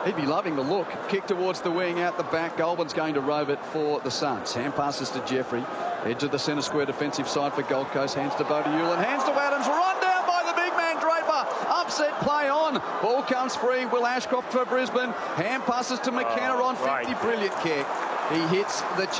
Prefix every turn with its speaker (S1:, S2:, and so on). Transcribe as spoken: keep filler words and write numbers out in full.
S1: He'd be loving the look. Kick towards the wing, out the back. Goulburn's going to rove it for the Suns. Hand passes to Jeffrey. Edge of the centre square defensive side for Gold Coast. Hands to Bodie Ulan. Hands to Adams. Run down by the big man Draper. Upset play on. Ball comes free. Will Ashcroft for Brisbane. Hand passes to McKenna
S2: oh,
S1: on fifty.
S2: right.
S1: Brilliant kick. He hits the